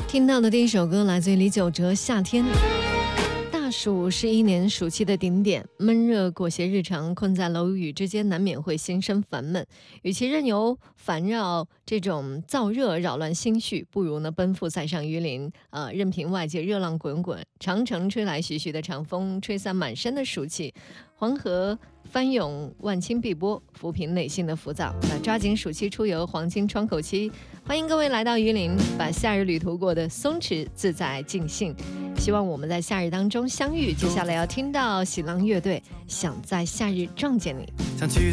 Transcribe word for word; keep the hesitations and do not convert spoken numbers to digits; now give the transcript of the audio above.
听到的第一首歌来自于李玖哲《夏天》。大暑是一年暑期的顶点，闷热裹挟日常，困在楼宇之间，难免会心生烦闷。与其任由烦扰这种燥热扰乱心绪，不如呢奔赴塞上榆林，呃，任凭外界热浪滚滚，长城吹来徐徐的长风，吹散满身的暑气。黄河翻涌，万顷碧波，抚平内心的浮躁。那抓紧暑期出游黄金窗口期，欢迎各位来到榆林，把夏日旅途过得松弛自在尽兴。希望我们在夏日当中相遇。接下来要听到喜浪乐队《想在夏日撞见你》。